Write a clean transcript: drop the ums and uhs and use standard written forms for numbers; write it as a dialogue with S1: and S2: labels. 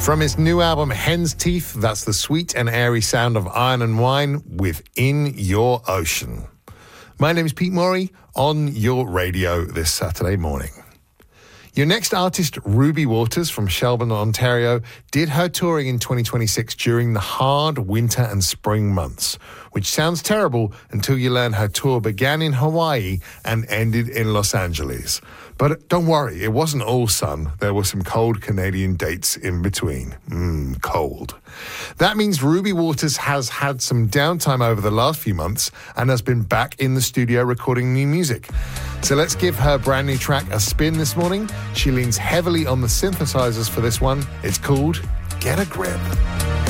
S1: From his new album, Hen's Teeth, that's the sweet and airy sound of Iron and Wine with In Your Ocean. My name is Pete Morey on your radio this Saturday morning. Your next artist, Ruby Waters from Shelburne, Ontario, did her touring in 2026 during the hard winter and spring months, which sounds terrible until you learn her tour began in Hawaii and ended in Los Angeles. But don't worry, it wasn't all sun. There were some cold Canadian dates in between. Cold. That means Ruby Waters has had some downtime over the last few months and has been back in the studio recording new music. So let's give her brand new track a spin this morning. She leans heavily on the synthesizers for this one. It's called Get a Grip.